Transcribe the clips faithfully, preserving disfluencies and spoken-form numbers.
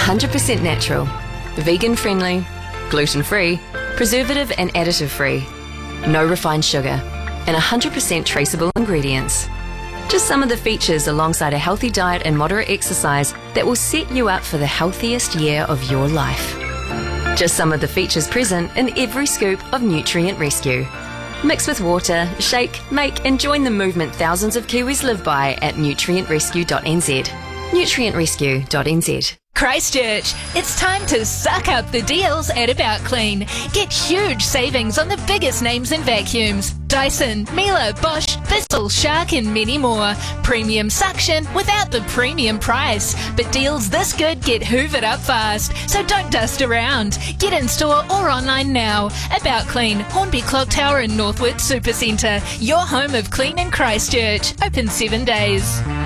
hundred percent natural, vegan-friendly, gluten-free, preservative and additive-free, no refined sugar, and one hundred percent traceable ingredients. Just some of the features alongside a healthy diet and moderate exercise that will set you up for the healthiest year of your life. Just some of the features present in every scoop of Nutrient Rescue. Mix with water, shake, make and join the movement thousands of Kiwis live by at nutrient rescue dot n z. nutrient rescue dot n z. Christchurch, it's time to suck up the deals at About Clean. Get huge savings on the biggest names in vacuums. Dyson, Miele, Bosch, Bissell, Shark and many more. Premium suction without the premium price. But deals this good get hoovered up fast, so don't dust around. Get in store or online now. About Clean, Hornby Clock Tower and Northwood Supercentre. Your home of clean in Christchurch. Open seven days.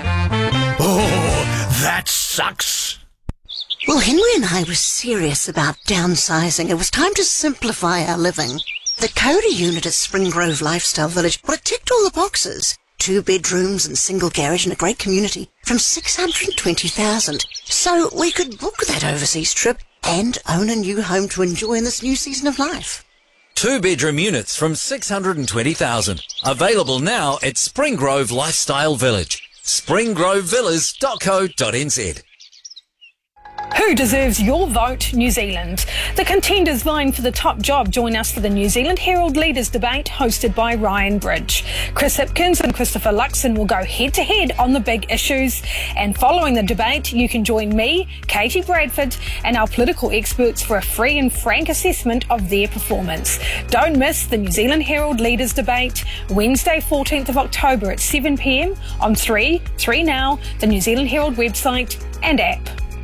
Oh, that sucks. Well, Henry and I were serious about downsizing. It was time to simplify our living. The Coda unit at Spring Grove Lifestyle Village, well, it ticked all the boxes. Two bedrooms and single garage in a great community from six hundred twenty thousand dollars. So we could book that overseas trip and own a new home to enjoy in this new season of life. Two bedroom units from six hundred twenty thousand dollars. Available now at Spring Grove Lifestyle Village. spring grove villas dot co dot n z. Who deserves your vote? New Zealand. The contenders vying for the top job join us for the New Zealand Herald Leaders Debate hosted by Ryan Bridge. Chris Hipkins and Christopher Luxon will go head-to-head on the big issues. And following the debate, you can join me, Katie Bradford, and our political experts for a free and frank assessment of their performance. Don't miss the New Zealand Herald Leaders Debate, Wednesday fourteenth of October at seven p m on three, three Now, the New Zealand Herald website and app.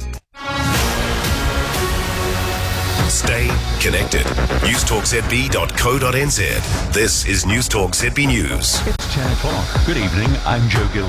Stay connected. newstalk z b dot co dot n z. This is Newstalk Z B News. It's ten o'clock. Good evening, I'm Joe Gill.